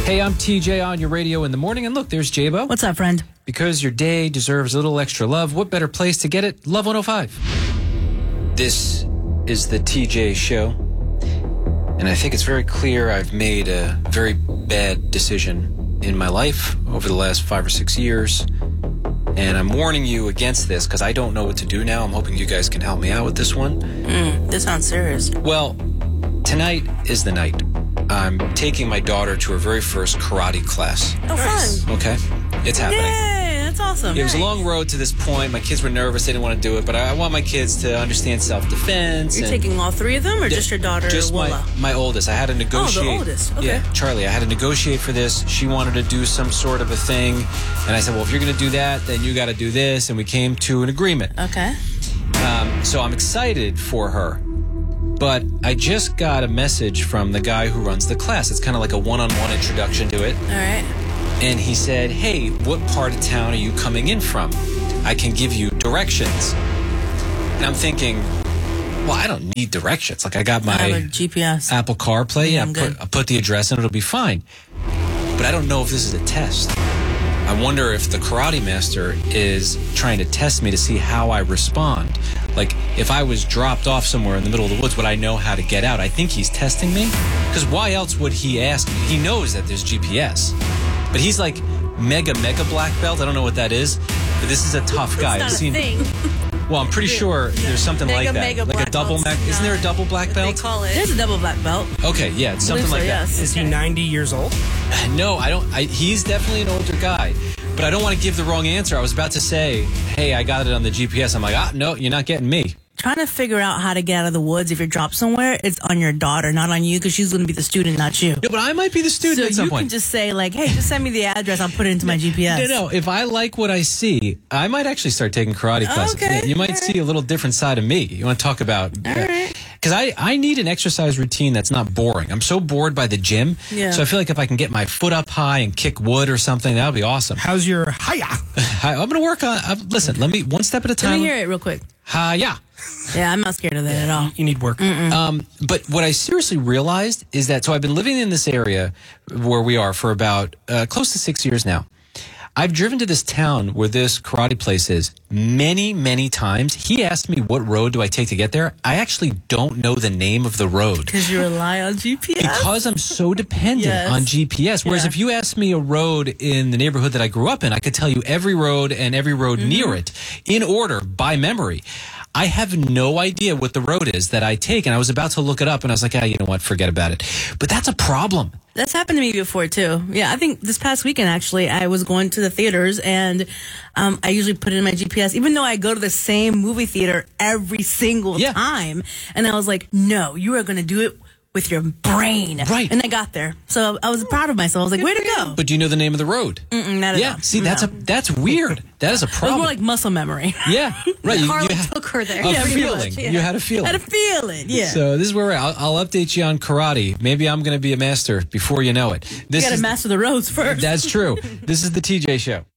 Hey, I'm TJ on your radio in the morning. And look, there's Jabo. What's up, friend? Because your day deserves a little extra love, what better place to get it? Love 105. This is the TJ Show. And I think it's very clear I've made a very bad decision in my life over the last 5 or 6 years. And I'm warning you against this because I don't know what to do now. I'm hoping you guys can help me out with this one. This sounds serious. Well, tonight is the night. I'm taking my daughter to her very first karate class. Oh, fun. Okay? It's happening. Yay, that's awesome. It was a long road to this point. My kids were nervous. They didn't want to do it. But I want my kids to understand self-defense. You're taking all three of them or just your daughter, Just Willa? my oldest. I had to negotiate. Oh, the oldest. Okay. Yeah, Charlie. I had to negotiate for this. She wanted to do some sort of a thing. And I said, well, if you're going to do that, then you got to do this. And we came to an agreement. Okay. So I'm excited for her. But I just got a message from the guy who runs the class. It's kind of like a one-on-one introduction to it. All right. And he said, hey, what part of town are you coming in from? I can give you directions. And I'm thinking, well, I don't need directions. Like, I got my I have a GPS. Apple CarPlay. Yeah, I'm good. I'll put the address in. It'll be fine. But I don't know if this is a test. I wonder if the karate master is trying to test me to see how I respond. Like, if I was dropped off somewhere in the middle of the woods, would I know how to get out? I think he's testing me. Because why else would he ask me? He knows that there's GPS. But he's like mega black belt. I don't know what that is. But this is a tough guy. It's not a thing. Well, I'm pretty sure there's something like that. Like a double black. Isn't there a double black belt? They call it. There's a double black belt. Okay, yeah, it's something like that. Yes. Is he 90 years old? No, I don't. He's definitely an older guy. But I don't want to give the wrong answer. I was about to say, hey, I got it on the GPS. I'm like, no, you're not getting me. Trying to figure out how to get out of the woods if you're dropped somewhere, it's on your daughter, not on you, because she's going to be the student, not you. No, but I might be the student at some you point. can just say, like, hey, just send me the address. I'll put it into my GPS. No. If I like what I see, I might actually start taking karate classes. Okay. You might see a little different side of me. You want to talk about... All right. Because I need an exercise routine that's not boring. I'm so bored by the gym. Yeah. So I feel like if I can get my foot up high and kick wood or something, that would be awesome. How's your hiya? I'm going to work on... listen, let me... One step at a time. Let me hear it real quick. Hi-ya. Yeah, I'm not scared of that at all. You need work. But what I seriously realized is that, so I've been living in this area where we are for about close to 6 years now. I've driven to this town where this karate place is many times. He asked me, what road do I take to get there? I actually don't know the name of the road. Because you rely on GPS? Because I'm so dependent on GPS. Whereas if you asked me a road in the neighborhood that I grew up in, I could tell you every road and every road near it in order by memory. I have no idea what the road is that I take, and I was about to look it up, and I was like, you know what, forget about it. But that's a problem. That's happened to me before, too. Yeah, I think this past weekend, actually, I was going to the theaters, and I usually put it in my GPS, even though I go to the same movie theater every single time. And I was like, no, you are going to do it with your brain. Right. And I got there. So I was proud of myself. I was like, way to go. But do you know the name of the road? Not at all. See, that's weird. That is a It was problem. more like muscle memory. Yeah, right. Harley took her there. A pretty feeling. much, yeah. You had a feeling. I had a feeling, yeah. So this is where we're at. I'll update you on karate. Maybe I'm going to be a master before you know it. You got to master the roads first. That's true. This is the TJ Show.